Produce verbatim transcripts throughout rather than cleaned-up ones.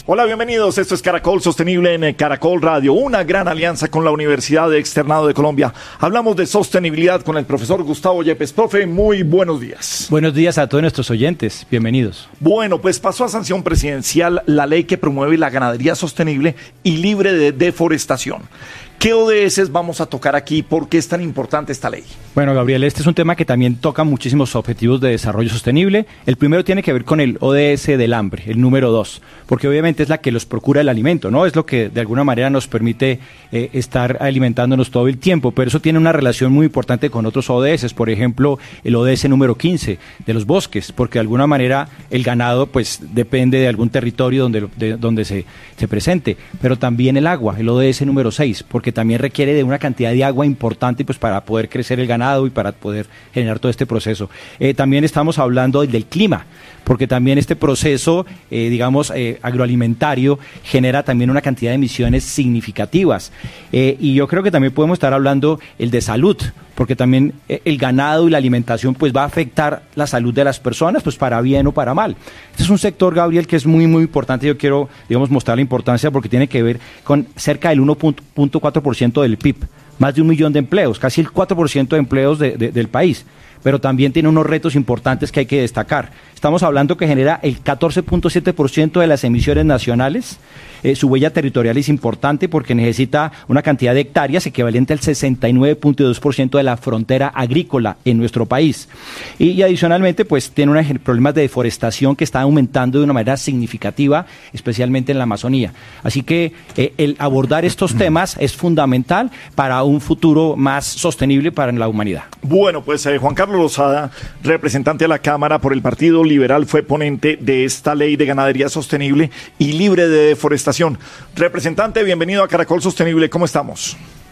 Hola, bienvenidos. Esto es Caracol Sostenible en Caracol Radio, una gran alianza con la Universidad de Externado de Colombia. Hablamos de sostenibilidad con el profesor Gustavo Yepes. Profe, muy buenos días. Buenos días a todos nuestros oyentes. Bienvenidos. Bueno, pues pasó a sanción presidencial la ley que promueve la ganadería sostenible y libre de deforestación. ¿Qué O D S vamos a tocar aquí? ¿Por qué es tan importante esta ley? Bueno, Gabriel, este es un tema que también toca muchísimos objetivos de desarrollo sostenible. El primero tiene que ver con el O D S del hambre, el número dos, porque obviamente es la que los procura el alimento, ¿no? Es lo que de alguna manera nos permite eh, estar alimentándonos todo el tiempo, pero eso tiene una relación muy importante con otros O D S, por ejemplo, el O D S número quince de los bosques, porque de alguna manera el ganado pues depende de algún territorio donde, de, donde se, se presente, pero también el agua, el O D S número seis, porque que también requiere de una cantidad de agua importante pues para poder crecer el ganado y para poder generar todo este proceso. Eh, también estamos hablando del clima, porque también este proceso, eh, digamos, eh, agroalimentario genera también una cantidad de emisiones significativas. Eh, y yo creo que también podemos estar hablando el de salud, porque también el ganado y la alimentación pues va a afectar la salud de las personas, pues para bien o para mal. Este es un sector, Gabriel, que es muy, muy importante. Yo quiero, digamos, mostrar la importancia porque tiene que ver con cerca del uno punto cuatro por ciento del P I B, más de un millón de empleos, casi el cuatro por ciento de empleos de, de, del país. Pero también tiene unos retos importantes que hay que destacar. Estamos hablando que genera el catorce punto siete por ciento de las emisiones nacionales. Eh, su huella territorial es importante porque necesita una cantidad de hectáreas equivalente al sesenta y nueve punto dos por ciento de la frontera agrícola en nuestro país. Y, y adicionalmente, pues tiene unos problemas de deforestación que están aumentando de una manera significativa, especialmente en la Amazonía. Así que eh, el abordar estos temas es fundamental para un futuro más sostenible para la humanidad. Bueno, pues eh, Juan Carlos Lozada, representante de la Cámara por el Partido Liberal, fue ponente de esta ley de ganadería sostenible y libre de deforestación. Representante, bienvenido a Caracol Sostenible, ¿cómo estamos?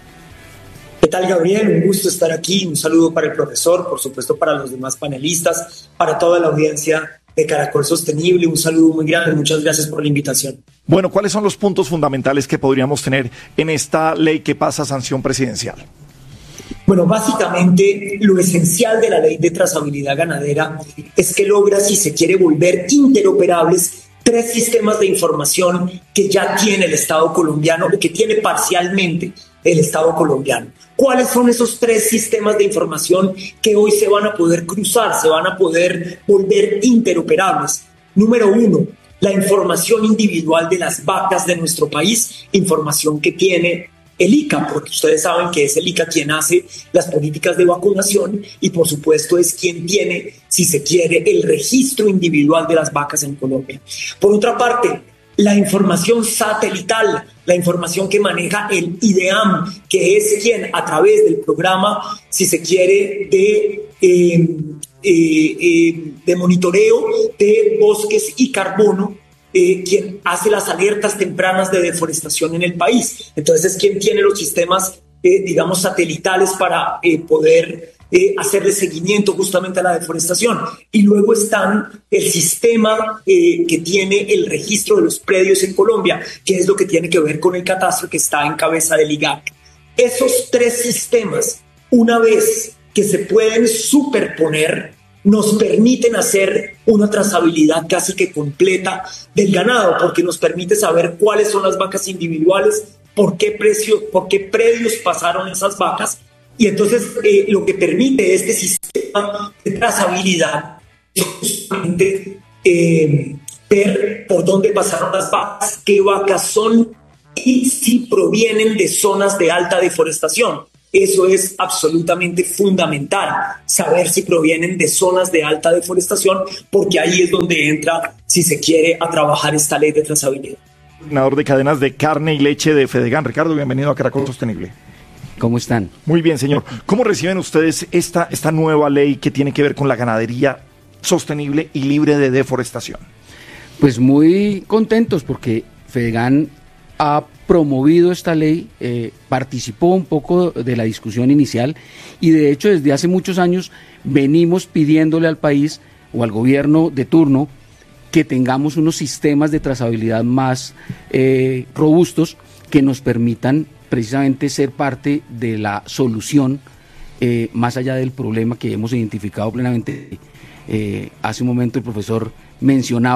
¿Qué tal, Gabriel? Un gusto estar aquí, un saludo para el profesor, por supuesto para los demás panelistas, para toda la audiencia de Caracol Sostenible, un saludo muy grande, muchas gracias por la invitación. Bueno, ¿cuáles son los puntos fundamentales que podríamos tener en esta ley que pasa a sanción presidencial? Bueno, básicamente lo esencial de la ley de trazabilidad ganadera es que logra, si se quiere, volver interoperables tres sistemas de información que ya tiene el Estado colombiano o que tiene parcialmente el Estado colombiano. ¿Cuáles son esos tres sistemas de información que hoy se van a poder cruzar, se van a poder volver interoperables? Número uno, la información individual de las vacas de nuestro país, información que tiene el I C A, porque ustedes saben que es el I C A quien hace las políticas de vacunación y por supuesto es quien tiene, si se quiere, el registro individual de las vacas en Colombia. Por otra parte, la información satelital, la información que maneja el IDEAM, que es quien a través del programa, si se quiere, de, eh, eh, eh, de monitoreo de bosques y carbono, Eh, quien hace las alertas tempranas de deforestación en el país. Entonces es quien tiene los sistemas, eh, digamos, satelitales para eh, poder eh, hacerle seguimiento justamente a la deforestación. Y luego están el sistema eh, que tiene el registro de los predios en Colombia, que es lo que tiene que ver con el catastro que está en cabeza del I G A C. Esos tres sistemas, una vez que se pueden superponer, nos permiten hacer una trazabilidad casi que completa del ganado, porque nos permite saber cuáles son las vacas individuales, por qué precios, por qué predios pasaron esas vacas, y entonces eh, lo que permite este sistema de trazabilidad es justamente eh, ver por dónde pasaron las vacas, qué vacas son y si provienen de zonas de alta deforestación. Eso es absolutamente fundamental, saber si provienen de zonas de alta deforestación, porque ahí es donde entra, si se quiere, a trabajar esta ley de trazabilidad. Coordinador de cadenas de carne y leche de Fedegan. Ricardo, bienvenido a Caracol Sostenible. ¿Cómo están? Muy bien, señor. ¿Cómo reciben ustedes esta, esta nueva ley que tiene que ver con la ganadería sostenible y libre de deforestación? Pues muy contentos porque Fedegan ha promovido esta ley, eh, participó un poco de la discusión inicial y de hecho desde hace muchos años venimos pidiéndole al país o al gobierno de turno que tengamos unos sistemas de trazabilidad más eh, robustos que nos permitan precisamente ser parte de la solución eh, más allá del problema que hemos identificado plenamente. Eh, hace un momento el profesor mencionaba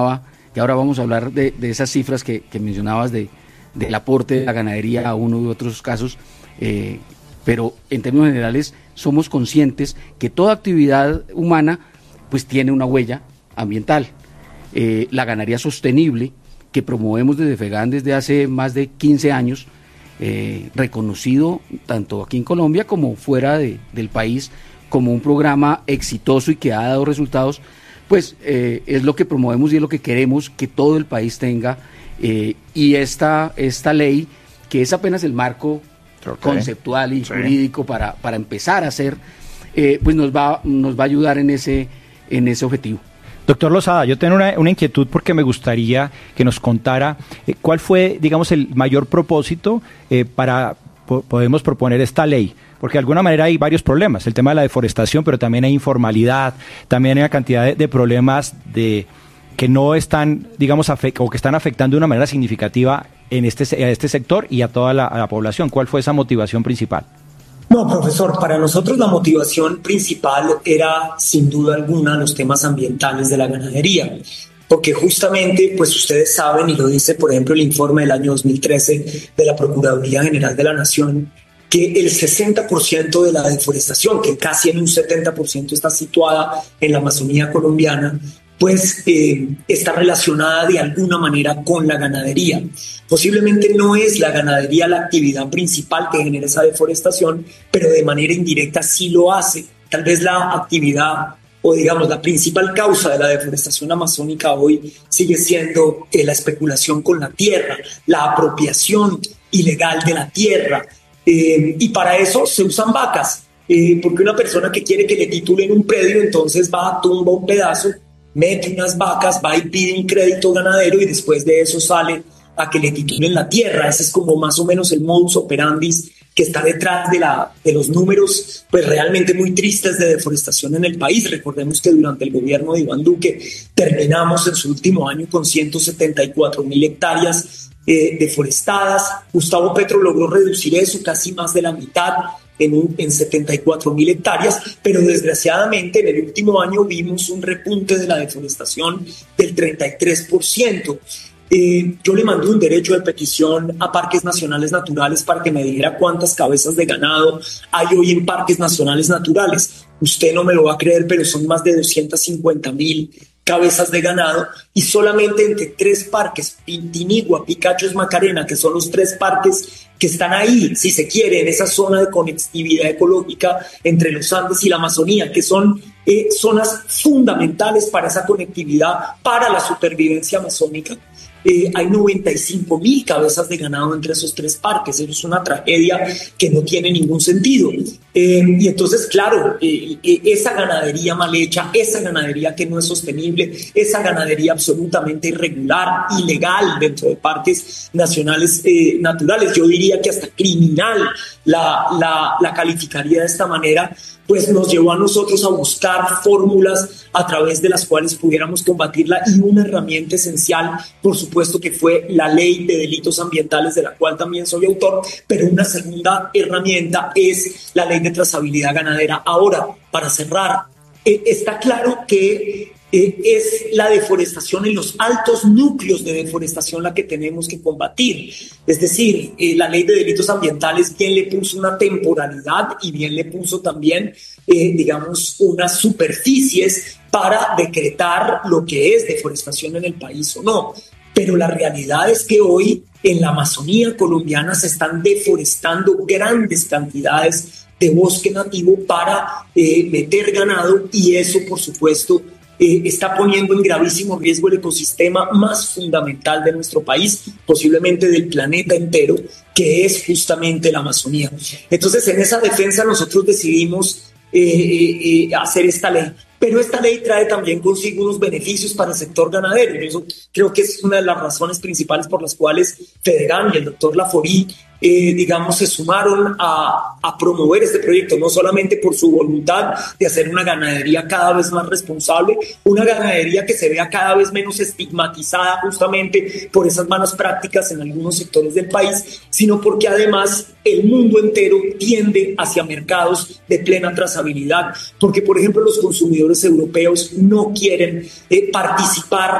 y ahora vamos a hablar de, de esas cifras que, que mencionabas de, del aporte de la ganadería a uno u otros casos, eh, pero en términos generales somos conscientes que toda actividad humana pues tiene una huella ambiental. Eh, la ganadería sostenible que promovemos desde FEGAN desde hace más de quince años, eh, reconocido tanto aquí en Colombia como fuera de, del país como un programa exitoso y que ha dado resultados, pues eh, es lo que promovemos y es lo que queremos que todo el país tenga, eh, y esta, esta ley, que es apenas el marco okay. conceptual y sí. jurídico para, para empezar a hacer, eh, pues nos va, nos va a ayudar en ese, en ese objetivo. Doctor Lozada, yo tengo una, una inquietud porque me gustaría que nos contara eh, cuál fue, digamos, el mayor propósito eh, para po- podemos proponer esta ley. Porque de alguna manera hay varios problemas, el tema de la deforestación, pero también hay informalidad, también hay una cantidad de, de problemas de que no están, digamos, afect, o que están afectando de una manera significativa en este, a este sector y a toda la, a la población. ¿Cuál fue esa motivación principal? No, profesor, para nosotros la motivación principal era, sin duda alguna, los temas ambientales de la ganadería. Porque justamente, pues ustedes saben, y lo dice, por ejemplo, el informe del año dos mil trece de la Procuraduría General de la Nación, que el sesenta por ciento de la deforestación, que casi en un setenta por ciento está situada en la Amazonía colombiana, pues eh, está relacionada de alguna manera con la ganadería. Posiblemente no es la ganadería la actividad principal que genera esa deforestación, pero de manera indirecta sí lo hace. Tal vez la actividad o digamos la principal causa de la deforestación amazónica hoy sigue siendo eh, la especulación con la tierra, la apropiación ilegal de la tierra. Eh, y para eso se usan vacas, eh, porque una persona que quiere que le titulen un predio, entonces va, tumba un pedazo, mete unas vacas, va y pide un crédito ganadero y después de eso sale a que le titulen la tierra. Ese es como más o menos el modus operandi que está detrás de, la, de los números pues realmente muy tristes de deforestación en el país. Recordemos que durante el gobierno de Iván Duque terminamos en su último año con ciento setenta y cuatro mil hectáreas Eh, deforestadas. Gustavo Petro logró reducir eso casi más de la mitad en, un, en setenta y cuatro mil hectáreas, pero desgraciadamente en el último año vimos un repunte de la deforestación del treinta y tres por ciento. Eh, yo le mandé un derecho de petición a Parques Nacionales Naturales para que me dijera cuántas cabezas de ganado hay hoy en Parques Nacionales Naturales. Usted no me lo va a creer, pero son más de doscientas cincuenta mil cabezas de ganado, y solamente entre tres parques, Pintinigua, Picachos, Macarena, que son los tres parques que están ahí, si se quiere, en esa zona de conectividad ecológica entre los Andes y la Amazonía, que son eh, zonas fundamentales para esa conectividad, para la supervivencia amazónica. Eh, hay noventa y cinco mil cabezas de ganado entre esos tres parques. Eso es una tragedia que no tiene ningún sentido. Eh, y entonces, claro, eh, eh, esa ganadería mal hecha, esa ganadería que no es sostenible, esa ganadería absolutamente irregular, ilegal dentro de parques nacionales eh, naturales, yo diría que hasta criminal la, la, la calificaría de esta manera, pues nos llevó a nosotros a buscar fórmulas a través de las cuales pudiéramos combatirla, y una herramienta esencial, por supuesto, que fue la Ley de Delitos Ambientales, de la cual también soy autor, pero una segunda herramienta es la Ley de Trazabilidad Ganadera. Ahora, para cerrar, eh, está claro que eh, es la deforestación en los altos núcleos de deforestación la que tenemos que combatir. Es decir, eh, la Ley de Delitos Ambientales bien le puso una temporalidad y bien le puso también, eh, digamos, unas superficies para decretar lo que es deforestación en el país o no. Pero la realidad es que hoy en la Amazonía colombiana se están deforestando grandes cantidades de bosque nativo para eh, meter ganado, y eso, por supuesto, eh, está poniendo en gravísimo riesgo el ecosistema más fundamental de nuestro país, posiblemente del planeta entero, que es justamente la Amazonía. Entonces, en esa defensa nosotros decidimos eh, eh, hacer esta ley. Pero esta ley trae también consigo unos beneficios para el sector ganadero. Y eso creo que es una de las razones principales por las cuales FEDEGAN y el doctor Laforí, eh, digamos, se sumaron a, a promover este proyecto, no solamente por su voluntad de hacer una ganadería cada vez más responsable, una ganadería que se vea cada vez menos estigmatizada justamente por esas malas prácticas en algunos sectores del país, sino porque además el mundo entero tiende hacia mercados de plena trazabilidad, porque, por ejemplo, los consumidores europeos no quieren eh, participar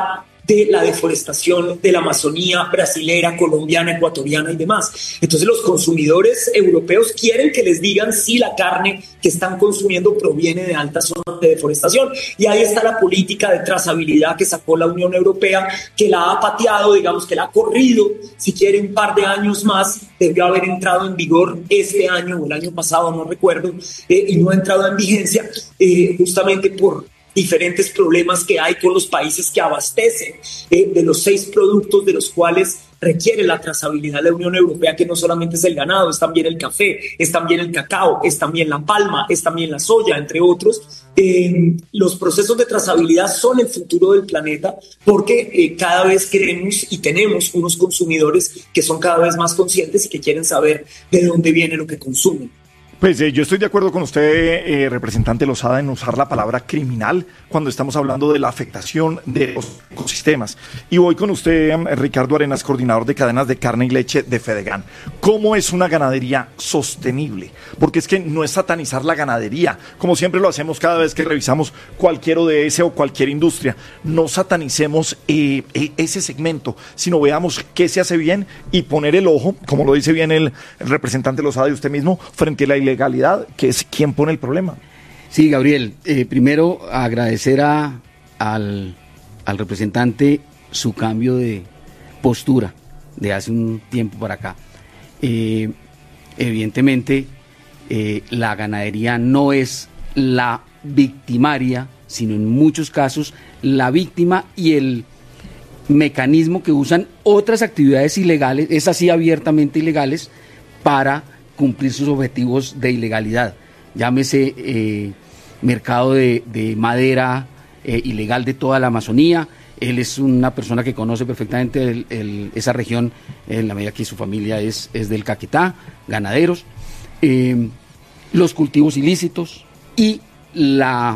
de la deforestación de la Amazonía brasilera, colombiana, ecuatoriana y demás. Entonces los consumidores europeos quieren que les digan si la carne que están consumiendo proviene de altas zonas de deforestación. Y ahí está la política de trazabilidad que sacó la Unión Europea, que la ha pateado, digamos que la ha corrido, si quiere un par de años más, debió haber entrado en vigor este año o el año pasado, no recuerdo, eh, y no ha entrado en vigencia eh, justamente por diferentes problemas que hay con los países que abastecen eh, de los seis productos de los cuales requiere la trazabilidad de la Unión Europea, que no solamente es el ganado, es también el café, es también el cacao, es también la palma, es también la soya, entre otros. Eh, los procesos de trazabilidad son el futuro del planeta porque eh, cada vez queremos y tenemos unos consumidores que son cada vez más conscientes y que quieren saber de dónde viene lo que consumen. Pues eh, yo estoy de acuerdo con usted, eh, representante Lozada, en usar la palabra criminal cuando estamos hablando de la afectación de los ecosistemas. Y voy con usted, eh, Ricardo Arenas, coordinador de cadenas de carne y leche de Fedegan. ¿Cómo es una ganadería sostenible? Porque es que no es satanizar la ganadería, como siempre lo hacemos cada vez que revisamos cualquier O D S o cualquier industria. No satanicemos eh, eh, ese segmento, sino veamos qué se hace bien y poner el ojo, como lo dice bien el, el representante Lozada y usted mismo, frente a la ilegalidad, que es quien pone el problema. Sí, Gabriel, eh, primero agradecer a, al, al representante su cambio de postura de hace un tiempo para acá. Eh, evidentemente, eh, la ganadería no es la victimaria, sino en muchos casos la víctima y el mecanismo que usan otras actividades ilegales, es así abiertamente ilegales, para cumplir sus objetivos de ilegalidad. Llámese eh, mercado de, de madera eh, ilegal de toda la Amazonía. Él es una persona que conoce perfectamente el, el, esa región, en la medida que su familia es, es del Caquetá, ganaderos, eh, los cultivos ilícitos y la,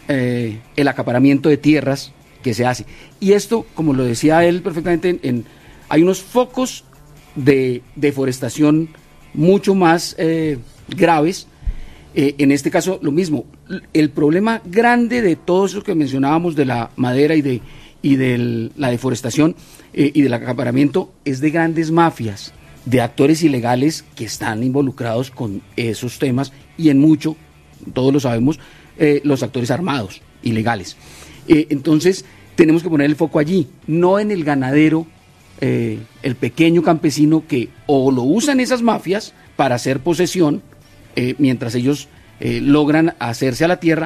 eh, el acaparamiento de tierras que se hace. Y esto, como lo decía él perfectamente, en, en, hay unos focos de deforestación mucho más eh, graves. Eh, en este caso lo mismo, el problema grande de todo eso que mencionábamos de la madera y de, y de la deforestación eh, y del acaparamiento es de grandes mafias, de actores ilegales que están involucrados con esos temas y en mucho, todos lo sabemos, eh, los actores armados ilegales. Eh, entonces tenemos que poner el foco allí, no en el ganadero, Eh, el pequeño campesino que o lo usan esas mafias para hacer posesión eh, mientras ellos eh, logran hacerse a la tierra,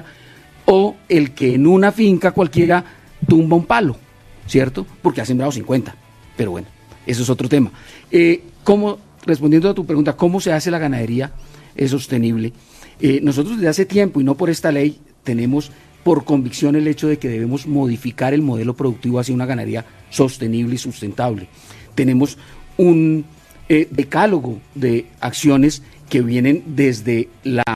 o el que en una finca cualquiera tumba un palo, ¿cierto? Porque ha sembrado cincuenta, pero bueno, eso es otro tema. Eh, ¿cómo, respondiendo a tu pregunta, ¿cómo se hace la ganadería eh, sostenible? Eh, nosotros desde hace tiempo, y no por esta ley, tenemos por convicción el hecho de que debemos modificar el modelo productivo hacia una ganadería sostenible y sustentable. Tenemos un eh, decálogo de acciones que vienen desde la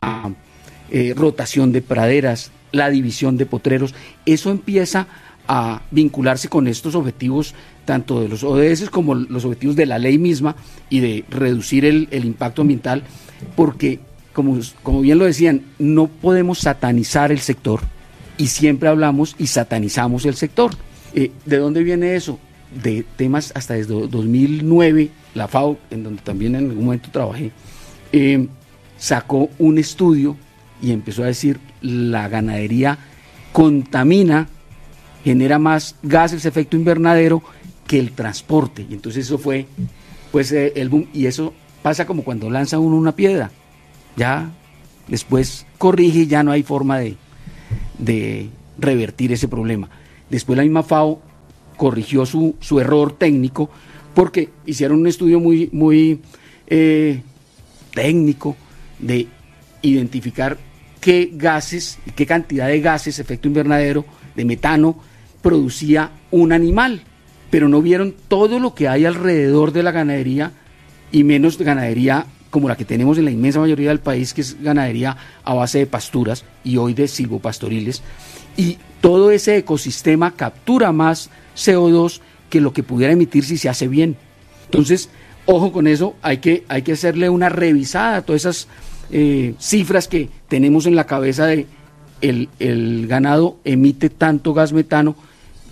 eh, rotación de praderas, la división de potreros. Eso empieza a vincularse con estos objetivos, tanto de los O D S como los objetivos de la ley misma y de reducir el, el impacto ambiental, porque, como, como bien lo decían, no podemos satanizar el sector. Y siempre hablamos y satanizamos el sector. Eh, ¿De dónde viene eso? De temas hasta desde dos mil nueve, la FAO, en donde también en algún momento trabajé, eh, sacó un estudio y empezó a decir la ganadería contamina, genera más gases de efecto invernadero que el transporte. Y entonces eso fue pues eh, el boom. Y eso pasa como cuando lanza uno una piedra. Ya después corrige y ya no hay forma de... de revertir ese problema. Después la misma FAO corrigió su, su error técnico porque hicieron un estudio muy, muy eh, técnico de identificar qué gases, qué cantidad de gases, efecto invernadero, de metano, producía un animal, pero no vieron todo lo que hay alrededor de la ganadería y menos de ganadería como la que tenemos en la inmensa mayoría del país, que es ganadería a base de pasturas y hoy de silvopastoriles, y todo ese ecosistema captura más C O dos que lo que pudiera emitir si se hace bien. Entonces, ojo con eso, hay que, hay que hacerle una revisada a todas esas eh, cifras que tenemos en la cabeza de el, el ganado emite tanto gas metano,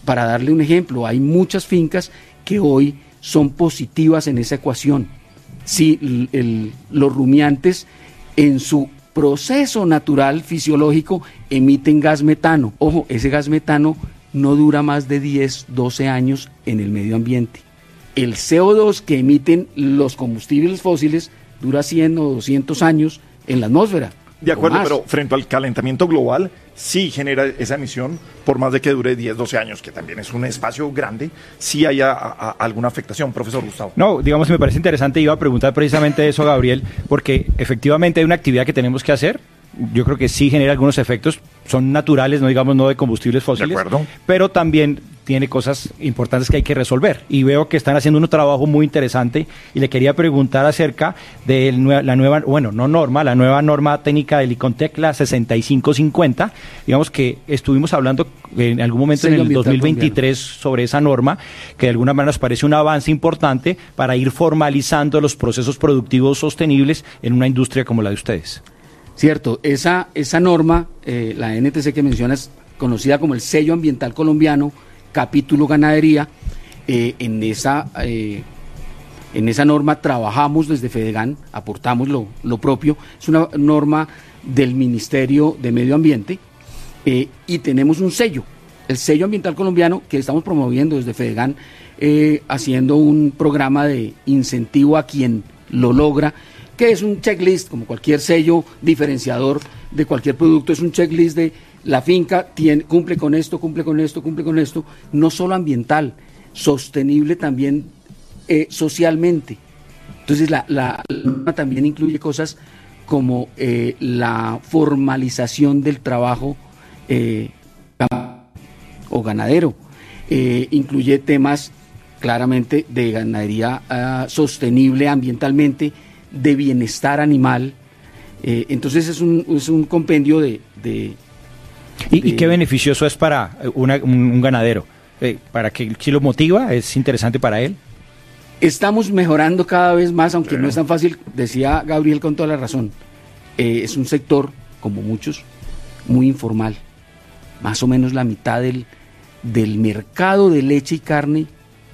para darle un ejemplo, hay muchas fincas que hoy son positivas en esa ecuación. Si el, el, los rumiantes en su proceso natural fisiológico emiten gas metano, ojo, ese gas metano no dura más de diez, doce años en el medio ambiente. El C O dos que emiten los combustibles fósiles dura cien o doscientos años en la atmósfera. De acuerdo, pero frente al calentamiento global, sí genera esa emisión, por más de que dure diez, doce años, que también es un espacio grande, sí hay a, a, alguna afectación, profesor Gustavo. No, digamos, me parece interesante, iba a preguntar precisamente eso, Gabriel, porque efectivamente hay una actividad que tenemos que hacer. Yo creo que sí genera algunos efectos, son naturales, no digamos no de combustibles fósiles, de acuerdo, pero también tiene cosas importantes que hay que resolver. Y veo que están haciendo un trabajo muy interesante y le quería preguntar acerca de la nueva, bueno, no norma, la nueva norma técnica del ICONTEC, la sesenta y cinco cincuenta. Digamos que estuvimos hablando en algún momento en el dos mil veintitrés sobre esa norma, que de alguna manera nos parece un avance importante para ir formalizando los procesos productivos sostenibles en una industria como la de ustedes. Cierto, esa, esa norma, eh, la N T C que mencionas, conocida como el Sello Ambiental Colombiano, capítulo ganadería, eh, en, esa, eh, en esa norma trabajamos desde Fedegan, aportamos lo, lo propio, es una norma del Ministerio de Medio Ambiente, eh, y tenemos un sello, el Sello Ambiental Colombiano, que estamos promoviendo desde Fedegan, eh, haciendo un programa de incentivo a quien lo logra, que es un checklist, como cualquier sello diferenciador de cualquier producto, es un checklist de la finca tiene, cumple con esto, cumple con esto, cumple con esto, no solo ambiental, sostenible también eh, socialmente. Entonces la, la, la norma también incluye cosas como eh, la formalización del trabajo eh, o ganadero, eh, incluye temas claramente de ganadería uh, sostenible ambientalmente, de bienestar animal, eh, entonces es un, es un compendio de... de, ¿Y, de... ¿Y qué beneficioso es para una, un, un ganadero? Eh, ¿Para que si lo motiva? ¿Es interesante para él? Estamos mejorando cada vez más, aunque no es tan fácil, decía Gabriel con toda la razón, eh, es un sector, como muchos, muy informal, más o menos la mitad del, del mercado de leche y carne,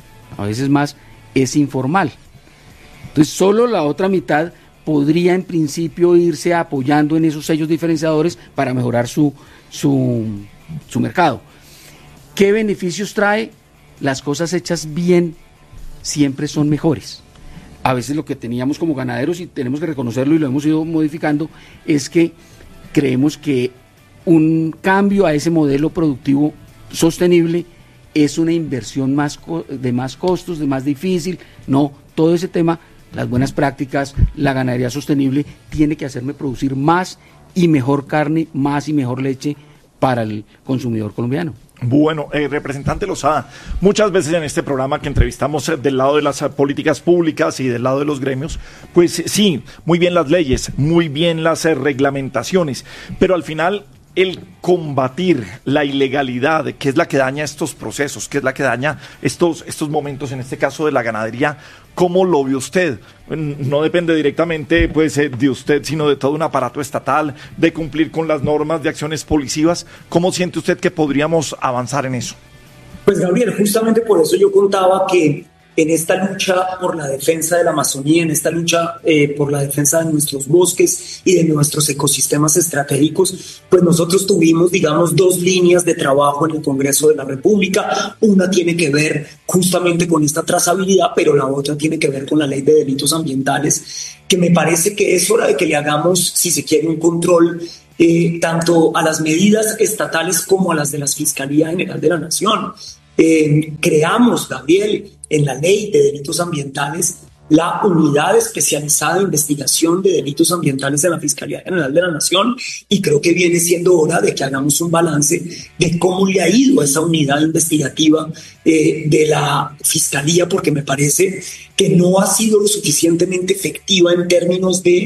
a veces más, es informal. Entonces, solo la otra mitad podría en principio irse apoyando en esos sellos diferenciadores para mejorar su, su, su mercado. ¿Qué beneficios trae? Las cosas hechas bien siempre son mejores. A veces lo que teníamos como ganaderos, y tenemos que reconocerlo y lo hemos ido modificando, es que creemos que un cambio a ese modelo productivo sostenible es una inversión más de más costos, de más difícil. No, todo ese tema, las buenas prácticas, la ganadería sostenible, tiene que hacerme producir más y mejor carne, más y mejor leche para el consumidor colombiano. Bueno, eh, representante Lozada, muchas veces en este programa que entrevistamos eh, del lado de las eh, políticas públicas y del lado de los gremios, pues eh, sí, muy bien las leyes, muy bien las eh, reglamentaciones, pero al final el combatir la ilegalidad, que es la que daña estos procesos, que es la que daña estos, estos momentos, en este caso de la ganadería, ¿cómo lo ve usted? No depende directamente pues, de usted, sino de todo un aparato estatal, de cumplir con las normas de acciones policivas. ¿Cómo siente usted que podríamos avanzar en eso? Pues Gabriel, justamente por eso yo contaba que en esta lucha por la defensa de la Amazonía, en esta lucha eh, por la defensa de nuestros bosques y de nuestros ecosistemas estratégicos, pues nosotros tuvimos, digamos, dos líneas de trabajo en el Congreso de la República. Una tiene que ver justamente con esta trazabilidad, pero la otra tiene que ver con la ley de delitos ambientales, que me parece que es hora de que le hagamos, si se quiere, un control eh, tanto a las medidas estatales como a las de la Fiscalía General de la Nación. Eh, creamos, Gabriel, en la ley de delitos ambientales la unidad especializada de investigación de delitos ambientales de la Fiscalía General de la Nación, y creo que viene siendo hora de que hagamos un balance de cómo le ha ido a esa unidad investigativa eh, de la Fiscalía, porque me parece que no ha sido lo suficientemente efectiva en términos de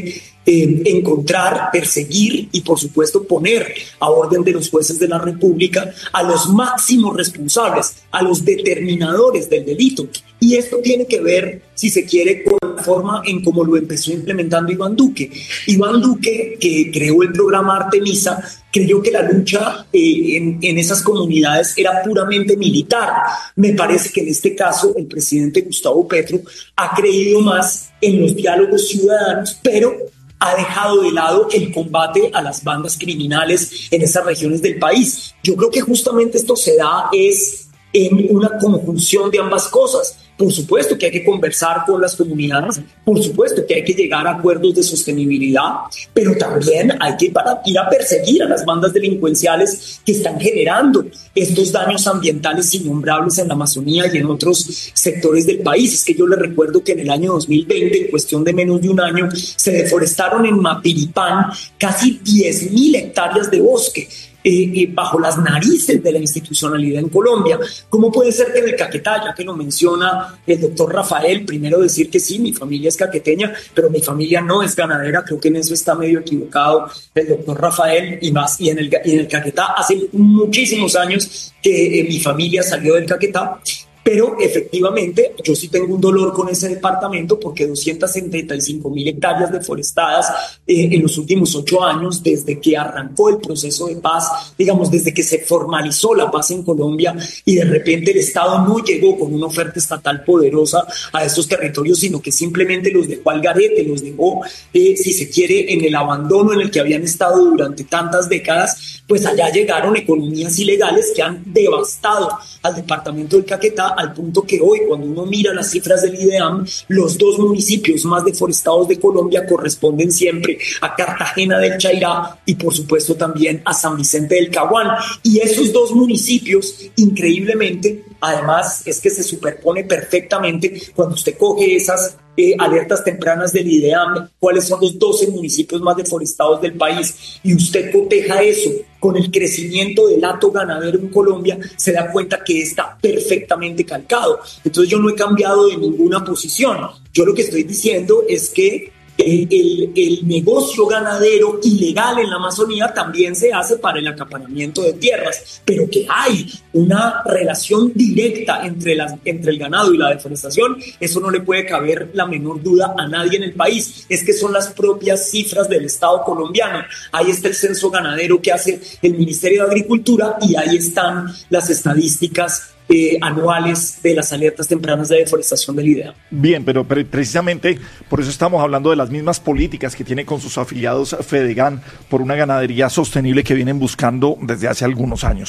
eh, encontrar, perseguir y por supuesto poner a orden de los jueces de la República a los máximos responsables, a los determinadores del delito. Y esto tiene que ver, si se quiere, con la forma en cómo lo empezó implementando Iván Duque. Iván Duque, que creó el programa Artemisa, creyó que la lucha eh, en, en esas comunidades era puramente militar. Me parece que en este caso el presidente Gustavo Petro ha creído más en los diálogos ciudadanos, pero ha dejado de lado el combate a las bandas criminales en esas regiones del país. Yo creo que justamente esto se da es en una conjunción de ambas cosas. Por supuesto que hay que conversar con las comunidades, por supuesto que hay que llegar a acuerdos de sostenibilidad, pero también hay que para, ir a perseguir a las bandas delincuenciales que están generando estos daños ambientales innombrables en la Amazonía y en otros sectores del país. Es que yo les recuerdo que en el año dos mil veinte, en cuestión de menos de un año, se deforestaron en Mapiripán casi diez mil hectáreas de bosque. Eh, eh, bajo las narices de la institucionalidad en Colombia. ¿Cómo puede ser que en el Caquetá, ya que lo menciona el doctor Rafael, primero decir que sí, mi familia es caqueteña, pero mi familia no es ganadera? Creo que en eso está medio equivocado el doctor Rafael, y más, y en el, y en el Caquetá hace muchísimos años que eh, mi familia salió del Caquetá. Pero efectivamente yo sí tengo un dolor con ese departamento porque doscientas setenta y cinco mil hectáreas deforestadas eh, en los últimos ocho años, desde que arrancó el proceso de paz, digamos, desde que se formalizó la paz en Colombia, y de repente el Estado no llegó con una oferta estatal poderosa a estos territorios, sino que simplemente los dejó al garete, los dejó, eh, si se quiere, en el abandono en el que habían estado durante tantas décadas. Pues allá llegaron economías ilegales que han devastado al departamento del Caquetá, al punto que hoy, cuando uno mira las cifras del IDEAM, los dos municipios más deforestados de Colombia corresponden siempre a Cartagena del Chairá y por supuesto también a San Vicente del Caguán. Y esos dos municipios, increíblemente, además es que se superpone perfectamente cuando usted coge esas Eh, alertas tempranas del IDEAM, cuáles son los doce municipios más deforestados del país, y usted coteja eso con el crecimiento del hato ganadero en Colombia, se da cuenta que está perfectamente calcado. Entonces yo no he cambiado de ninguna posición. Yo lo que estoy diciendo es que El, el, el negocio ganadero ilegal en la Amazonía también se hace para el acaparamiento de tierras, pero que hay una relación directa entre, las, entre el ganado y la deforestación, eso no le puede caber la menor duda a nadie en el país. Es que son las propias cifras del Estado colombiano. Ahí está el censo ganadero que hace el Ministerio de Agricultura y ahí están las estadísticas Eh, anuales de las alertas tempranas de deforestación del IDEAM. Bien, pero pre- precisamente por eso estamos hablando de las mismas políticas que tiene con sus afiliados Fedegan por una ganadería sostenible que vienen buscando desde hace algunos años.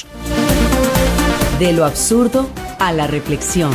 De lo absurdo a la reflexión.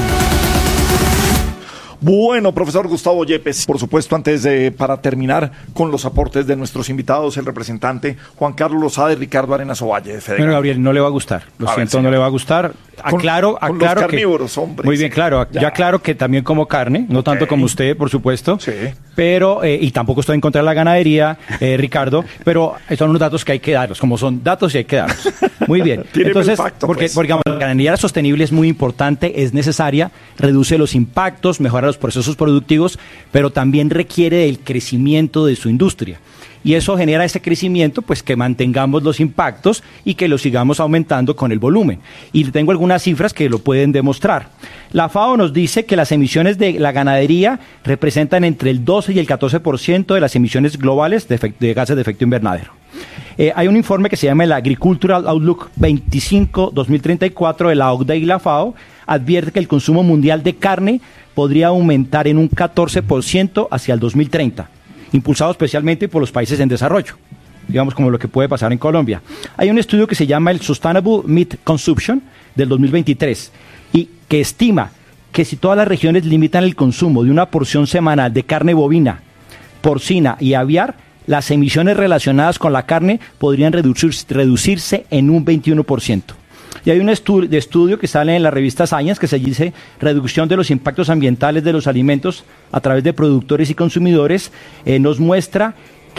Bueno, profesor Gustavo Yepes, por supuesto, antes de, para terminar con los aportes de nuestros invitados, el representante Juan Carlos Lozada y Ricardo Arenas Ovalle de Fedegan. Bueno, Gabriel, no le va a gustar, lo a siento, ver, no le va a gustar. Aclaro, con, aclaro con los carnívoros, que, hombre. muy bien, claro, ya. ya aclaro que también como carne, no tanto okay. como usted, por supuesto, sí. pero, eh, y tampoco estoy en contra de la ganadería, eh, Ricardo, pero son unos datos que hay que darlos, como son datos y hay que darlos. Muy bien, entonces, pacto, porque, pues. porque digamos, la ganadería sostenible es muy importante, es necesaria, reduce los impactos, mejora los procesos productivos, pero también requiere del crecimiento de su industria. Y eso genera ese crecimiento, pues que mantengamos los impactos y que los sigamos aumentando con el volumen. Y tengo algunas cifras que lo pueden demostrar. La FAO nos dice que las emisiones de la ganadería representan entre el doce y el catorce por ciento de las emisiones globales de, efecto, de gases de efecto invernadero. Eh, hay un informe que se llama el Agricultural Outlook veinticinco dos mil treinta y cuatro de la O C D E y la FAO, advierte que el consumo mundial de carne podría aumentar en un catorce por ciento hacia el dos mil treinta. Impulsado especialmente por los países en desarrollo, digamos como lo que puede pasar en Colombia. Hay un estudio que se llama el Sustainable Meat Consumption del dos mil veintitrés y que estima que si todas las regiones limitan el consumo de una porción semanal de carne bovina, porcina y aviar, las emisiones relacionadas con la carne podrían reducirse, reducirse en un veintiuno por ciento. Y hay un estudio, de estudio que sale en la revista Science que se dice reducción de los impactos ambientales de los alimentos a través de productores y consumidores, eh, nos muestra que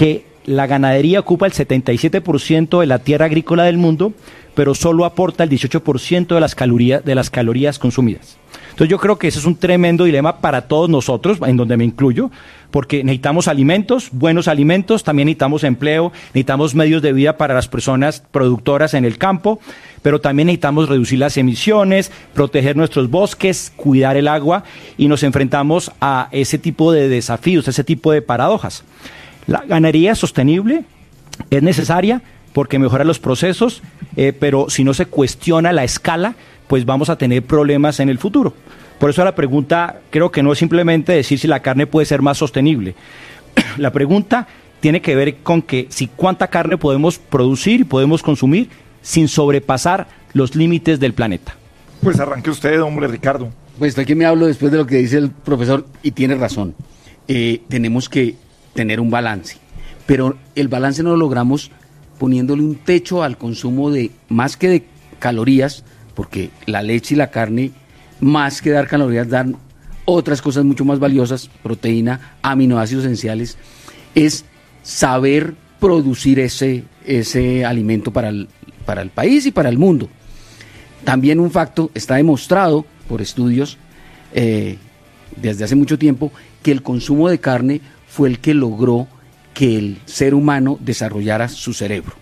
la ganadería ocupa el setenta y siete por ciento de la tierra agrícola del mundo, pero solo aporta el dieciocho por ciento de las calorías, de las calorías consumidas. Entonces yo creo que ese es un tremendo dilema para todos nosotros, en donde me incluyo, porque necesitamos alimentos, buenos alimentos, también necesitamos empleo, necesitamos medios de vida para las personas productoras en el campo, pero también necesitamos reducir las emisiones, proteger nuestros bosques, cuidar el agua, y nos enfrentamos a ese tipo de desafíos, ese tipo de paradojas. La ganadería sostenible es necesaria porque mejora los procesos, eh, pero si no se cuestiona la escala, pues vamos a tener problemas en el futuro. Por eso la pregunta creo que no es simplemente decir si la carne puede ser más sostenible. La pregunta tiene que ver con que si cuánta carne podemos producir y podemos consumir sin sobrepasar los límites del planeta. Pues arranque usted, hombre, Ricardo. Pues aquí me hablo después de lo que dice el profesor y tiene razón. Eh, tenemos que tener un balance, pero el balance no lo logramos poniéndole un techo al consumo de más que de calorías, porque la leche y la carne, más que dar calorías, dan otras cosas mucho más valiosas, proteína, aminoácidos esenciales, es saber producir ese, ese alimento para el, para el país y para el mundo. También un facto, está demostrado por estudios eh, desde hace mucho tiempo, que el consumo de carne fue el que logró que el ser humano desarrollara su cerebro.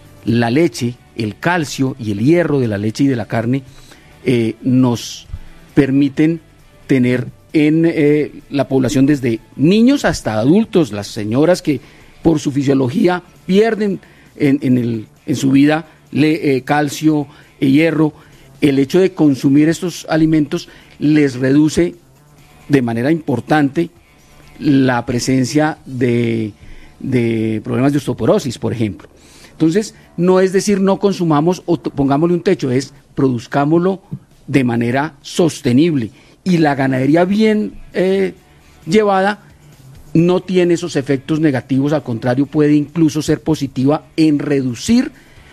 La leche, el calcio y el hierro de la leche y de la carne eh, nos permiten tener en eh, la población desde niños hasta adultos, las señoras que por su fisiología pierden en, en, el, en su vida le, eh, calcio e hierro. El hecho de consumir estos alimentos les reduce de manera importante la presencia de, de problemas de osteoporosis, por ejemplo. Entonces, no es decir no consumamos o pongámosle un techo, es produzcámoslo de manera sostenible. Y la ganadería bien eh, llevada no tiene esos efectos negativos, al contrario, puede incluso ser positiva en reducir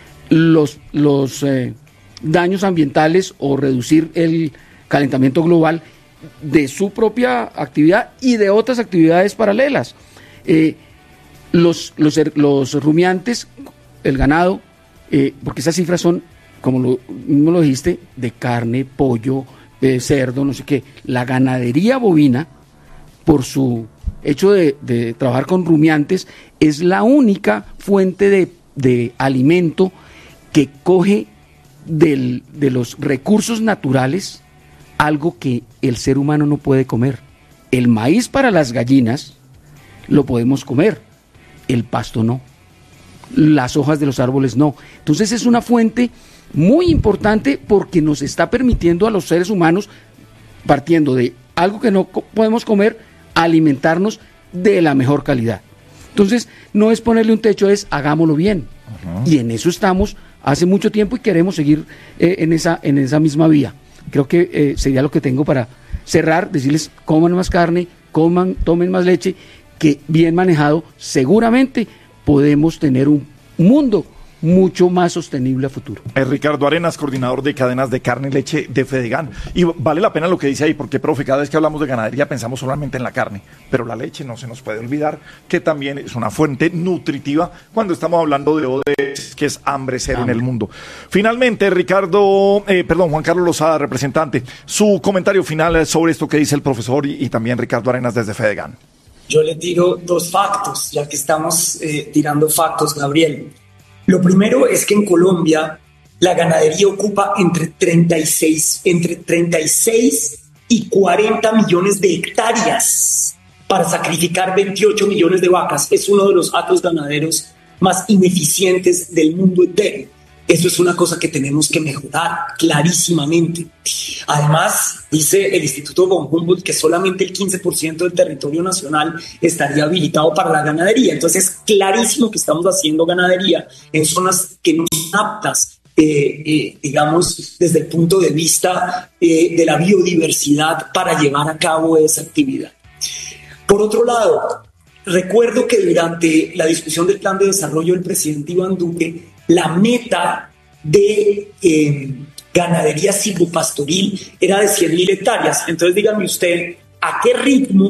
los, los eh, daños ambientales o reducir el calentamiento global de su propia actividad y de otras actividades paralelas. Eh, los, los, los rumiantes, el ganado, eh, porque esas cifras son, como lo mismo lo dijiste, de carne, pollo, eh, cerdo, no sé qué. La ganadería bovina, por su hecho de, de trabajar con rumiantes, es la única fuente de, de alimento que coge del, de los recursos naturales algo que el ser humano no puede comer. El maíz para las gallinas lo podemos comer, el pasto no, las hojas de los árboles no. Entonces es una fuente muy importante porque nos está permitiendo a los seres humanos, partiendo de algo que no co- podemos comer, alimentarnos de la mejor calidad. Entonces no es ponerle un techo, es hagámoslo bien. Uh-huh. Y en eso estamos hace mucho tiempo y queremos seguir eh, en esa, en esa misma vía. Creo que eh, sería lo que tengo para cerrar, decirles coman más carne, coman, tomen más leche, que bien manejado seguramente podemos tener un mundo mucho más sostenible a futuro. Es Ricardo Arenas, coordinador de cadenas de carne y leche de Fedegan. Y vale la pena lo que dice ahí, porque, profe, cada vez que hablamos de ganadería pensamos solamente en la carne, pero la leche no se nos puede olvidar que también es una fuente nutritiva cuando estamos hablando de O D S, que es hambre cero en el mundo. Finalmente, Ricardo, eh, perdón, Juan Carlos Lozada, representante, su comentario final sobre esto que dice el profesor y, y también Ricardo Arenas desde Fedegan. Yo le tiro dos factos, ya que estamos eh, tirando factos, Gabriel. Lo primero es que en Colombia la ganadería ocupa entre treinta y seis, entre treinta y seis y cuarenta millones de hectáreas para sacrificar veintiocho millones de vacas. Es uno de los actos ganaderos más ineficientes del mundo entero. Eso es una cosa que tenemos que mejorar clarísimamente. Además, dice el Instituto von Humboldt que solamente el quince por ciento del territorio nacional estaría habilitado para la ganadería. Entonces, es clarísimo que estamos haciendo ganadería en zonas que no son aptas, eh, eh, digamos, desde el punto de vista eh, de la biodiversidad para llevar a cabo esa actividad. Por otro lado, recuerdo que durante la discusión del plan de desarrollo del presidente Iván Duque, la meta de eh, ganadería silvopastoril era de cien mil hectáreas. Entonces dígame usted, ¿a qué ritmo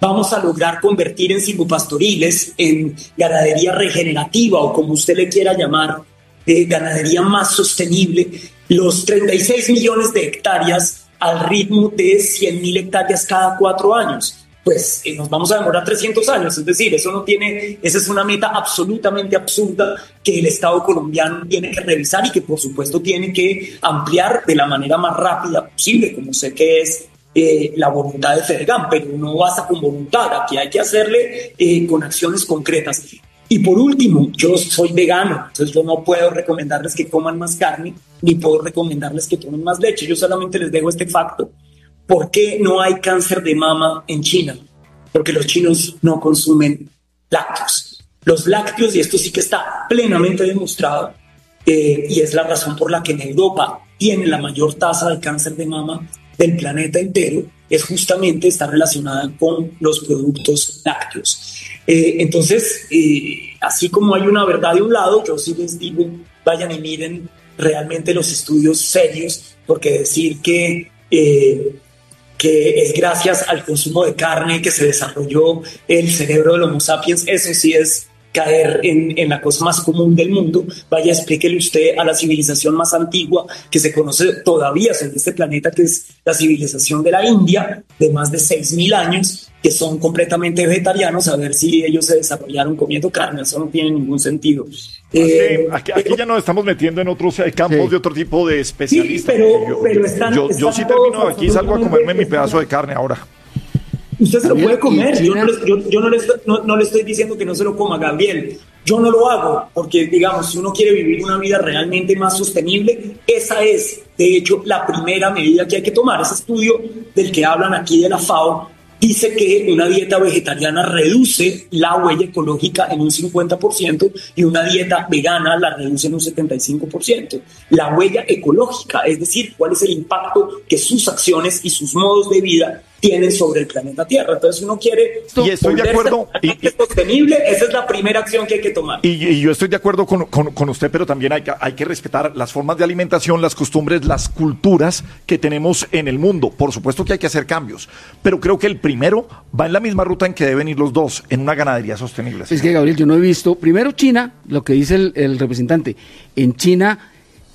vamos a lograr convertir en silvopastoriles, en ganadería regenerativa o como usted le quiera llamar, de ganadería más sostenible, los treinta y seis millones de hectáreas al ritmo de cien mil hectáreas cada cuatro años. Pues eh, nos vamos a demorar trescientos años, es decir, eso no tiene, esa es una meta absolutamente absurda que el Estado colombiano tiene que revisar y que por supuesto tiene que ampliar de la manera más rápida posible, como sé que es eh, la voluntad de Fedegan, pero no basta con voluntad, aquí hay que hacerle eh, con acciones concretas. Y por último, yo soy vegano, entonces yo no puedo recomendarles que coman más carne, ni puedo recomendarles que tomen más leche, yo solamente les dejo este facto. ¿Por qué no hay cáncer de mama en China? Porque los chinos no consumen lácteos. Los lácteos, y esto sí que está plenamente demostrado, eh, y es la razón por la que en Europa tiene la mayor tasa de cáncer de mama del planeta entero, es justamente está relacionada con los productos lácteos. Eh, entonces, eh, así como hay una verdad de un lado, yo sí les digo, vayan y miren realmente los estudios serios, porque decir que... Eh, que es gracias al consumo de carne que se desarrolló el cerebro del Homo sapiens, eso sí es caer en, en la cosa más común del mundo. Vaya, explíquele usted a la civilización más antigua que se conoce todavía sobre este planeta, que es la civilización de la India, de más de seis mil años, que son completamente vegetarianos, a ver si ellos se desarrollaron comiendo carne. Eso no tiene ningún sentido. Eh, aquí, aquí ya nos estamos metiendo en otros campos sí. de otro tipo de especialistas. Sí, pero, yo, pero yo, están, yo, están yo sí termino aquí, salgo a comerme mi pedazo de carne ahora. Usted se lo puede comer, yo, no le, yo, yo no, le estoy, no, no le estoy diciendo que no se lo coma, Gabriel. Yo no lo hago porque, digamos, si uno quiere vivir una vida realmente más sostenible, esa es, de hecho, la primera medida que hay que tomar. Ese estudio del que hablan aquí de la FAO dice que una dieta vegetariana reduce la huella ecológica en un cincuenta por ciento y una dieta vegana la reduce en un setenta y cinco por ciento. La huella ecológica, es decir, cuál es el impacto que sus acciones y sus modos de vida tienen sobre el planeta Tierra. Entonces, si uno quiere y estoy de acuerdo y, y, sostenible, esa es la primera acción que hay que tomar. Y, y yo estoy de acuerdo con, con, con usted, pero también hay que, hay que respetar las formas de alimentación, las costumbres, las culturas que tenemos en el mundo. Por supuesto que hay que hacer cambios, pero creo que el primero va en la misma ruta en que deben ir los dos, en una ganadería sostenible. Es que, Gabriel, yo no he visto, primero China, lo que dice el, el representante, en China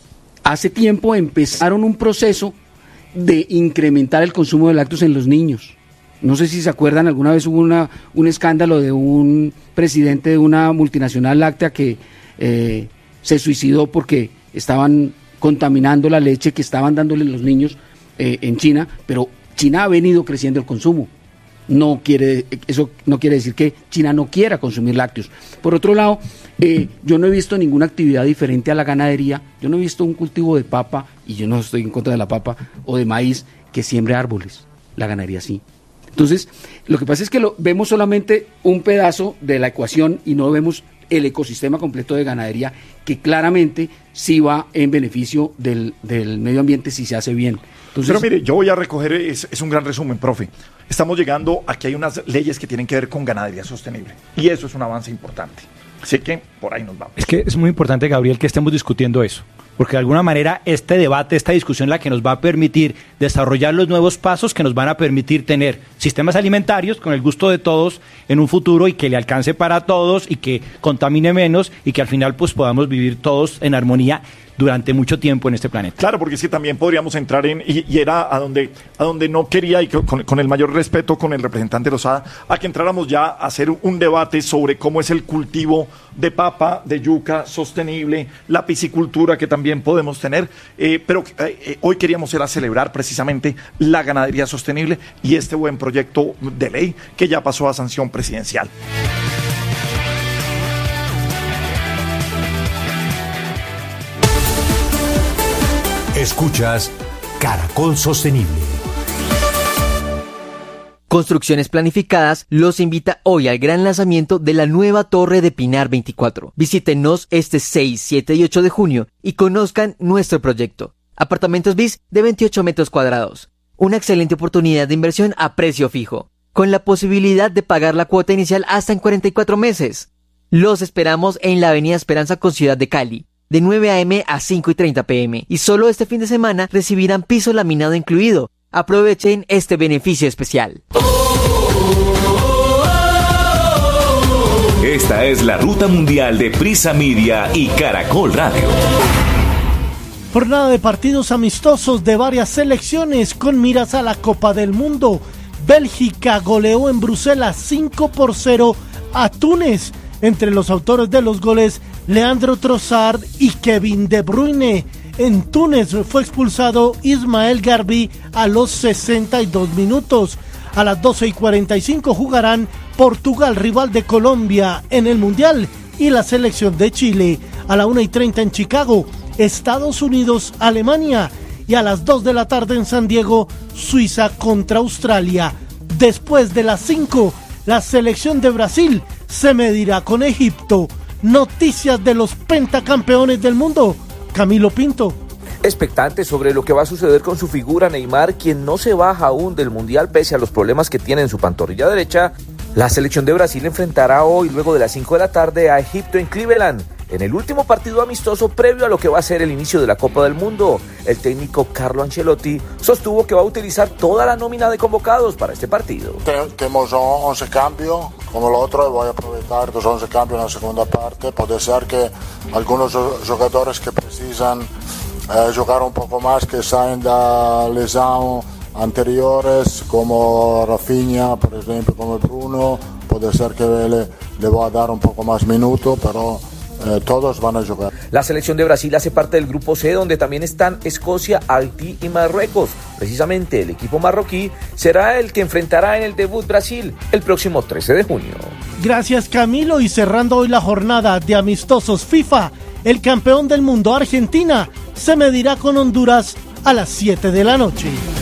hace tiempo empezaron un proceso de incrementar el consumo de lácteos en los niños. No sé si se acuerdan, alguna vez hubo una, un escándalo de un presidente de una multinacional láctea que eh, se suicidó porque estaban contaminando la leche que estaban dándole los niños eh, en China, pero China ha venido creciendo el consumo. No quiere, eso no quiere decir que China no quiera consumir lácteos. Por otro lado, eh, yo no he visto ninguna actividad diferente a la ganadería. Yo no he visto un cultivo de papa, y yo no estoy en contra de la papa, o de maíz, que siembre árboles. La ganadería sí. Entonces, lo que pasa es que lo, vemos solamente un pedazo de la ecuación y no vemos el ecosistema completo de ganadería, que claramente sí va en beneficio del, del medio ambiente si se hace bien. Entonces, pero mire, yo voy a recoger, es, es un gran resumen, profe. Estamos llegando a que hay unas leyes que tienen que ver con ganadería sostenible, y eso es un avance importante. Así que por ahí nos vamos. Es que es muy importante, Gabriel, que estemos discutiendo eso, porque de alguna manera este debate, esta discusión es la que nos va a permitir desarrollar los nuevos pasos que nos van a permitir tener sistemas alimentarios con el gusto de todos en un futuro y que le alcance para todos y que contamine menos y que al final pues podamos vivir todos en armonía durante mucho tiempo en este planeta. Claro, porque es que también podríamos entrar en, y, y era a donde, a donde no quería, y con, con el mayor respeto con el representante Lozada, a que entráramos ya a hacer un debate sobre cómo es el cultivo de papa, de yuca sostenible, la piscicultura que también podemos tener, eh, pero eh, hoy queríamos ir a celebrar precisamente la ganadería sostenible y este buen proyecto de ley que ya pasó a sanción presidencial. Escuchas Caracol Sostenible. Construcciones Planificadas los invita hoy al gran lanzamiento de la nueva Torre de Pinar veinticuatro. Visítenos este seis, siete y ocho de junio y conozcan nuestro proyecto. Apartamentos bis de veintiocho metros cuadrados. Una excelente oportunidad de inversión a precio fijo, con la posibilidad de pagar la cuota inicial hasta en cuarenta y cuatro meses. Los esperamos en la avenida Esperanza con Ciudad de Cali, de nueve a eme a cinco y treinta pe eme, y solo este fin de semana recibirán piso laminado incluido. Aprovechen este beneficio especial. Oh, oh, oh. Esta es la Ruta Mundial de Prisa Media y Caracol Radio. Jornada de partidos amistosos de varias selecciones con miras a la Copa del Mundo. Bélgica goleó en Bruselas cinco por cero a Túnez. Entre los autores de los goles, Leandro Trossard y Kevin De Bruyne. En Túnez fue expulsado Ismael Garbi a los sesenta y dos minutos. A las doce y cuarenta y cinco jugarán Portugal, rival de Colombia en el Mundial, y la selección de Chile. A la una y treinta en Chicago, Estados Unidos, Alemania. Y a las dos de la tarde en San Diego, Suiza contra Australia. Después de las cinco, la selección de Brasil se medirá con Egipto. Noticias de los pentacampeones del mundo. Camilo Pinto. Expectante sobre lo que va a suceder con su figura Neymar, quien no se baja aún del Mundial pese a los problemas que tiene en su pantorrilla derecha. La selección de Brasil enfrentará hoy, luego de las cinco de la tarde, a Egipto en Cleveland, en el último partido amistoso previo a lo que va a ser el inicio de la Copa del Mundo. El técnico Carlo Ancelotti sostuvo que va a utilizar toda la nómina de convocados para este partido. Tenemos once cambios, como lo otro, voy a aprovechar los once cambios en la segunda parte. Puede ser que algunos jugadores que precisan eh, jugar un poco más, que salen de lesión anteriores, como Rafinha, por ejemplo, como Bruno, puede ser que le, le voy a dar un poco más minutos, pero eh, todos van a jugar. La selección de Brasil hace parte del grupo C, donde también están Escocia, Haití y Marruecos. Precisamente el equipo marroquí será el que enfrentará en el debut Brasil el próximo trece de junio. Gracias, Camilo, y cerrando hoy la jornada de amistosos FIFA, el campeón del mundo Argentina se medirá con Honduras a las siete de la noche.